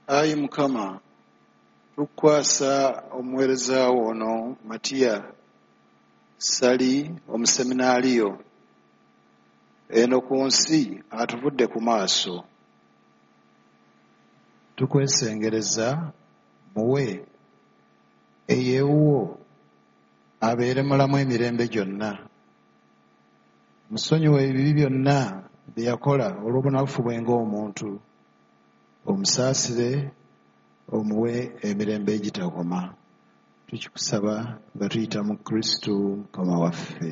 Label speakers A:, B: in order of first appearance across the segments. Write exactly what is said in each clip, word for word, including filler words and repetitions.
A: Ayi Mukama, tukwasa omuweereza ono Matiya Sali omuseminaaliyo eno ku nsi atuvudde ku maaso. Tukwesengereza muwe eyeewuwo abeere mulamu emirembe gyonna. Musonyiwe ebibi byonna bye yakola olw'obunafu bwe ng'omuntu. Omusaasire omuwe emirembe egitakoma. Tukikusaba nga tuyita mu Kristo Mukama waffe.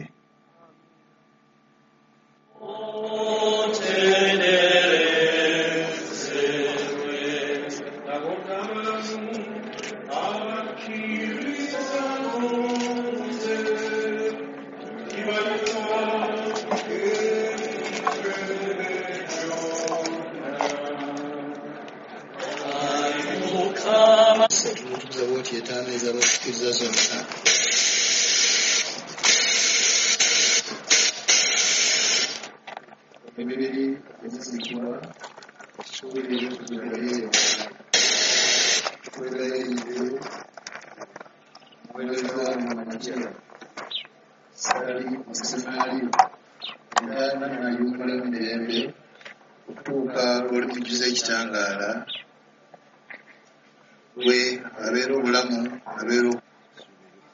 A: Yetaaniriza abakkiriza zonna. Emibiri eziziikibwa tuwulire tuzigayeyo twegayirire muweereza Matiya Sali omuseminaaliyo era nayumulamu mirembe okutuuka lw'olimujjuza ekitangaala we abeera obulamu abeera